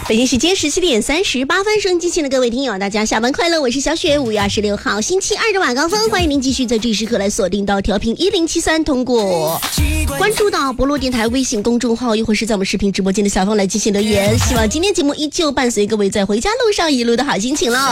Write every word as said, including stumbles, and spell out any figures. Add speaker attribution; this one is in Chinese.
Speaker 1: 北京时间十七点三十八分，收音机前的各位听友，大家下班快乐！我是小雪，五月二十六号星期二的晚高峰，欢迎您继续在这时刻来锁定到调频一零七三，通过关注到博洛电台微信公众号，又或是在我们视频直播间的下方来进行留言。希望今天节目依旧伴随各位在回家路上一路的好心情喽。